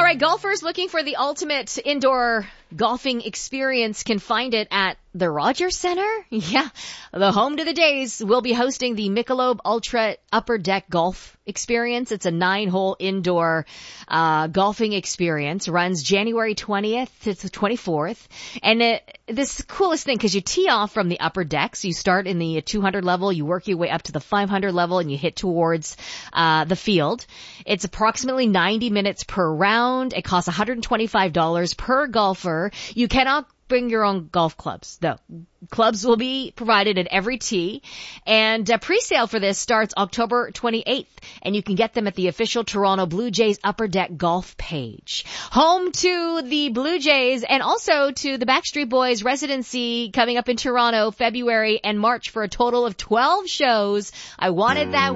All right, golfers looking for the ultimate indoor golfing experience can find it at the Rogers Center. Yeah, the home to the Days will be hosting the Michelob Ultra Upper Deck Golf Experience. It's a 9-hole indoor golfing experience. Runs January 20th to the 24th. And this coolest thing, because you tee off from the upper deck. So you start in the 200 level, you work your way up to the 500 level, and you hit towards the field. It's approximately 90 minutes per round. It costs $125 per golfer. You cannot bring your own golf clubs, though. Clubs will be provided at every tee, and pre-sale for this starts October 28th, and you can get them at the official Toronto Blue Jays Upper Deck Golf page. Home to the Blue Jays and also to the Backstreet Boys residency coming up in Toronto, February and March for a total of 12 shows. I wanted that